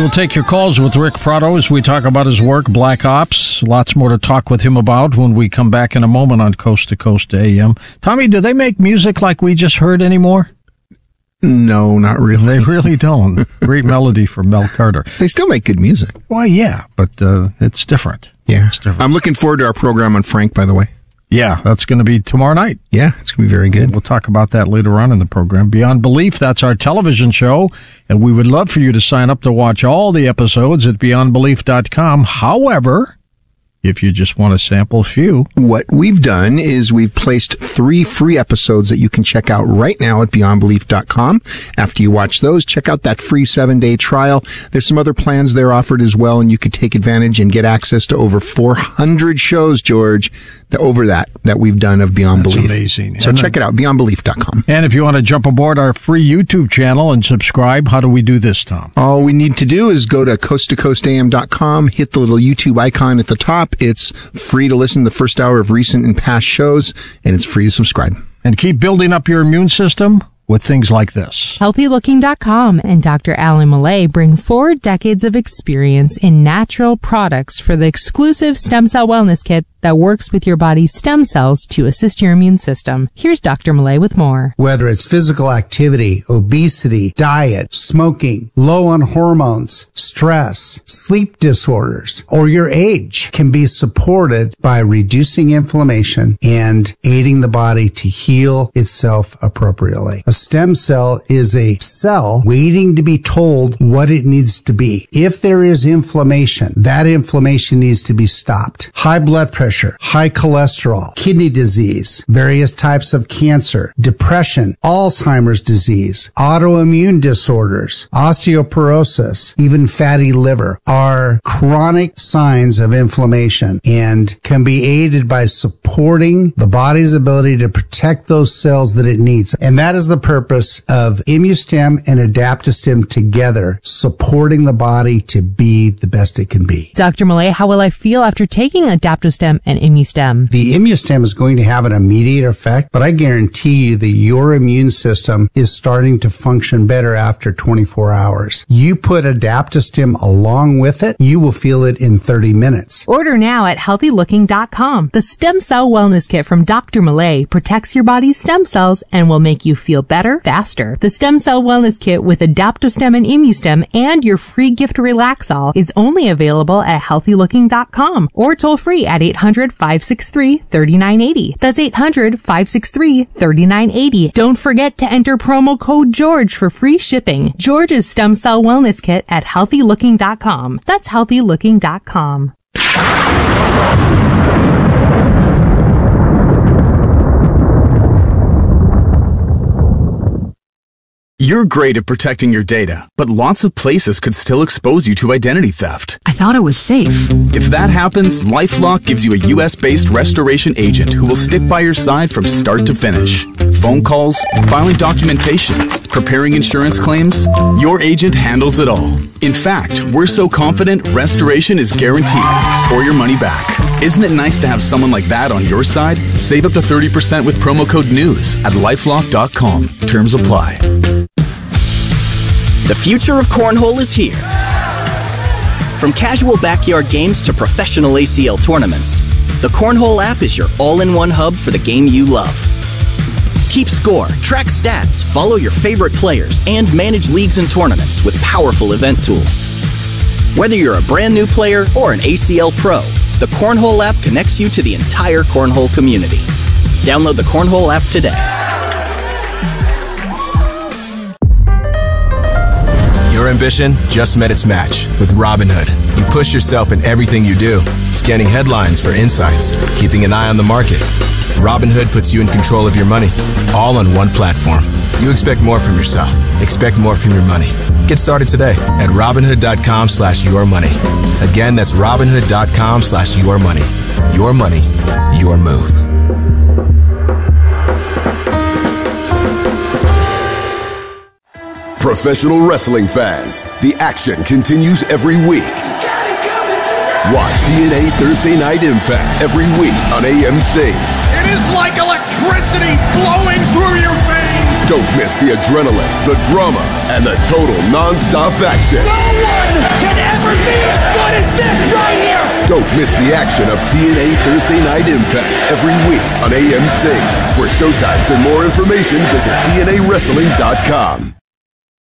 We'll take your calls with Rick Prado as we talk about his work, Black Ops. Lots more to talk with him about when we come back in a moment on Coast to Coast AM. Tommy, do they make music like we just heard anymore? No, not really. They really don't. Great melody from Mel Carter. They still make good music. Well, yeah, but it's different. Yeah. It's different. I'm looking forward to our program on Frank, by the way. Yeah, that's going to be tomorrow night. Yeah, it's going to be very good. We'll talk about that later on in the program. Beyond Belief, that's our television show, and we would love for you to sign up to watch all the episodes at beyondbelief.com. However, if you just want to sample a few. What we've done is we've placed 3 free episodes that you can check out right now at beyondbelief.com. After you watch those, check out that free 7-day trial. There's some other plans there offered as well, and you could take advantage and get access to over 400 shows, George, that we've done of Beyond That's Belief. Amazing. So check it out, beyondbelief.com. And if you want to jump aboard our free YouTube channel and subscribe, how do we do this, Tom? All we need to do is go to coasttocoastam.com, hit the little YouTube icon at the top. It's free to listen to the first hour of recent and past shows, and it's free to subscribe. And keep building up your immune system with things like this. HealthyLooking.com and Dr. Alan Millay bring 4 decades of experience in natural products for the exclusive Stem Cell Wellness Kit that works with your body's stem cells to assist your immune system. Here's Dr. Millay with more. Whether it's physical activity, obesity, diet, smoking, low on hormones, stress, sleep disorders, or your age can be supported by reducing inflammation and aiding the body to heal itself appropriately. A stem cell is a cell waiting to be told what it needs to be. If there is inflammation, that inflammation needs to be stopped. High blood pressure, high cholesterol, kidney disease, various types of cancer, depression, Alzheimer's disease, autoimmune disorders, osteoporosis, even fatty liver are chronic signs of inflammation and can be aided by supporting the body's ability to protect those cells that it needs. And that is the purpose of ImmuStem and Adaptostem together, supporting the body to be the best it can be. Dr. Millay, how will I feel after taking Adaptostem and ImmuStem? The ImmuStem is going to have an immediate effect, but I guarantee you that your immune system is starting to function better after 24 hours. You put Adaptostem along with it, you will feel it in 30 minutes. Order now at HealthyLooking.com. The Stem Cell Wellness Kit from Dr. Millay protects your body's stem cells and will make you feel better, faster. The Stem Cell Wellness Kit with Adaptostem and ImmuStem and your free gift Relaxol is only available at HealthyLooking.com or toll free at 800-563-3980. That's 800-563-3980. Don't forget to enter promo code George for free shipping. George's Stem Cell Wellness Kit at HealthyLooking.com. That's HealthyLooking.com. You're great at protecting your data, but lots of places could still expose you to identity theft. I thought it was safe. If that happens, LifeLock gives you a U.S.-based restoration agent who will stick by your side from start to finish. Phone calls, filing documentation, preparing insurance claims, your agent handles it all. In fact, we're so confident restoration is guaranteed or your money back. Isn't it nice to have someone like that on your side? Save up to 30% with promo code NEWS at LifeLock.com. Terms apply. The future of cornhole is here. From casual backyard games to professional ACL tournaments, the Cornhole app is your all-in-one hub for the game you love. Keep score, track stats, follow your favorite players, and manage leagues and tournaments with powerful event tools. Whether you're a brand new player or an ACL pro, the Cornhole app connects you to the entire cornhole community. Download the Cornhole app today. Your ambition just met its match with Robinhood. You push yourself in everything you do, scanning headlines for insights, keeping an eye on the market. Robinhood puts you in control of your money, all on one platform. You expect more from yourself. Expect more from your money. Get started today at Robinhood.com/yourmoney. Again, that's Robinhood.com/yourmoney. Your money, your move. Professional wrestling fans, the action continues every week. Watch TNA Thursday Night Impact every week on AMC. It is like electricity flowing through your veins. Don't miss the adrenaline, the drama, and the total non-stop action. No one can Don't miss the action of TNA Thursday Night Impact every week on AMC. For showtimes and more information, visit TNAWrestling.com.